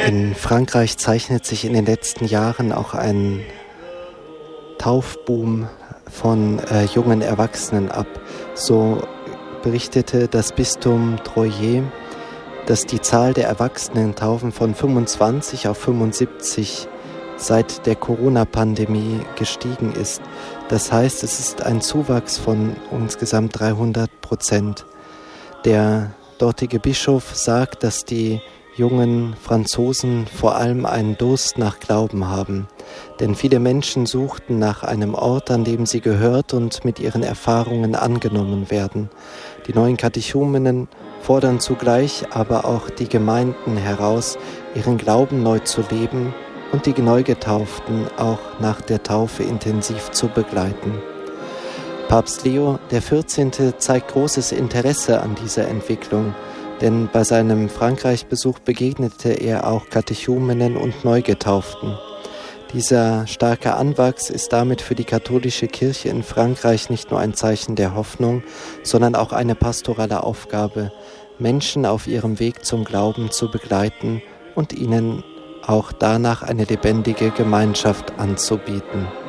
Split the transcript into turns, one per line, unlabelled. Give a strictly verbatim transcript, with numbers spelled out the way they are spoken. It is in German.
In Frankreich zeichnet sich in den letzten Jahren auch ein Taufboom von äh, jungen Erwachsenen ab. So berichtete das Bistum Troyes, dass die Zahl der Erwachsenentaufen von fünfundzwanzig auf fünfundsiebzig seit der Corona-Pandemie gestiegen ist. Das heißt, es ist ein Zuwachs von insgesamt dreihundert Prozent. Der dortige Bischof sagt, dass die jungen Franzosen vor allem einen Durst nach Glauben haben. Denn viele Menschen suchten nach einem Ort, an dem sie gehört und mit ihren Erfahrungen angenommen werden. Die neuen Katechumenen fordern zugleich aber auch die Gemeinden heraus, ihren Glauben neu zu leben und die Neugetauften auch nach der Taufe intensiv zu begleiten. Papst Leo der vierzehnte zeigt großes Interesse an dieser Entwicklung, denn bei seinem Frankreich-Besuch begegnete er auch Katechumenen und Neugetauften. Dieser starke Anwachs ist damit für die katholische Kirche in Frankreich nicht nur ein Zeichen der Hoffnung, sondern auch eine pastorale Aufgabe, Menschen auf ihrem Weg zum Glauben zu begleiten und ihnen auch danach eine lebendige Gemeinschaft anzubieten.